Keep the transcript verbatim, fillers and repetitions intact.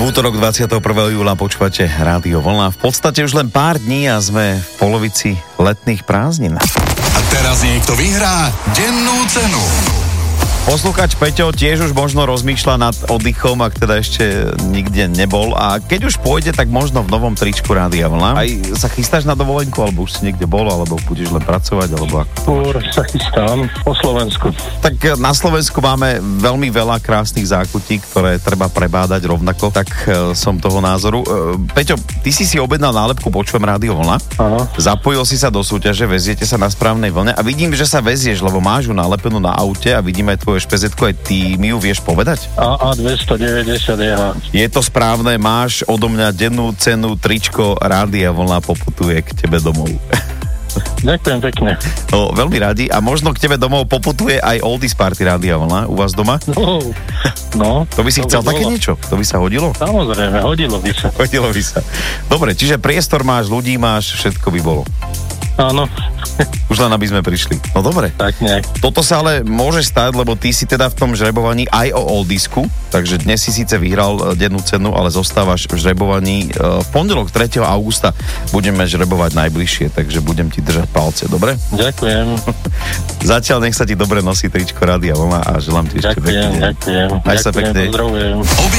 útorok dvadsiateho prvého júla počúvate Rádio Vlna. V podstate už len pár dní a sme v polovici letných prázdnin. A teraz niekto vyhrá dennú cenu. Poslúchač Peťo tiež už možno rozmýšľa nad oddychom, ak teda ešte nikde nebol. A keď už pôjde, tak možno v novom tričku Rádia Vlna. Aj sa chystáš na dovolenku, alebo už si niekde bol, alebo budeš len pracovať, alebo ako? Skôr sa chystám po Slovensku. Tak na Slovensku máme veľmi veľa krásnych zákutí, ktoré treba prebádať rovnako, tak som toho názoru. Peťo, ty si si objednal nálepku Počujem Rádio Vlna. Aha. Zapojil si sa do súťaže, veziete sa na správnej vlne a vidím, že sa vezieš, lebo máš ju nalepenú na aute a vidíme aj tvoje špezetku, aj ty mi ju vieš povedať? á á dvestodeväťdesiat é há. Je to správne, máš odo mňa dennú cenu, tričko Rádia Vlna poputuje k tebe domov. Ďakujem pekne. No, veľmi radi a možno k tebe domov poputuje aj Oldies Party Rádia Vlna u vás doma? No, no To by si to chcel by také bolo. niečo? To by sa hodilo? Samozrejme, hodilo by sa. Hodilo by sa. Dobre, čiže priestor máš, ľudí máš, všetko by bolo. Áno, Už len aby sme prišli. No dobre. tak nejak. Toto sa ale môže stať, lebo ty si teda v tom žrebovaní aj o Oldisku, takže dnes si síce vyhral dennú cenu, ale zostávaš v žrebovaní. V pondelok tretieho augusta budeme žrebovať najbližšie, takže budem ti držať palce, dobre? Ďakujem. Zatiaľ nech sa ti dobre nosí tričko Rádia Vlna a želám ti ešte Ďakujem, pekný deň. ďakujem. Maj sa Ďakujem, pekne. pozdravujem.